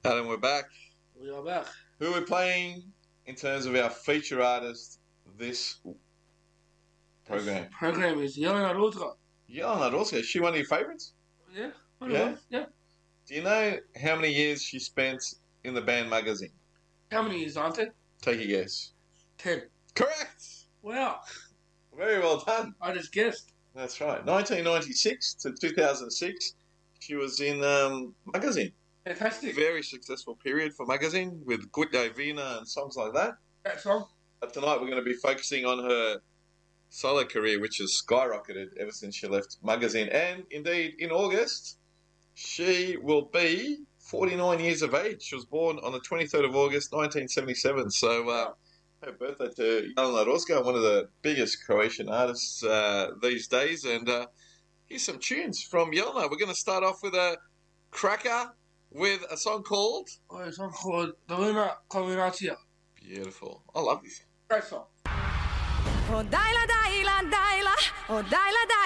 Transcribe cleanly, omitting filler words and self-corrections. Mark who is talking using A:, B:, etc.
A: Adam, we're back.
B: We are back.
A: Who are we playing in terms of our feature artist this program?
B: This program is Jelena Rudra.
A: Jelena Rudra. Is she one of your favourites?
B: Yeah.
A: Yeah?
B: Yeah.
A: Do you know how many years she spent in the band Magazine?
B: How many years, aren't there?
A: Take a guess.
B: 10.
A: Correct!
B: Wow.
A: Very well done.
B: I just guessed.
A: That's right. 1996 to 2006, she was in Magazine.
B: Fantastic.
A: Very successful period for Magazine with Gutya Vina and songs like that.
B: That song.
A: But tonight we're going to be focusing on her solo career, which has skyrocketed ever since she left Magazine. And indeed, in August, she will be 49 years of age. She was born on the 23rd of August, 1977. So happy birthday to Jelena Rudra, one of the biggest Croatian artists these days. And here's some tunes from Jelena. We're going to start off with a cracker with a song called...
B: Oh, a song called Dolina Kombinacija.
A: Beautiful. I love this.
B: Great song.
C: Oh, Dajla, Dajla, Dajla, oh, Dajla, Dajla.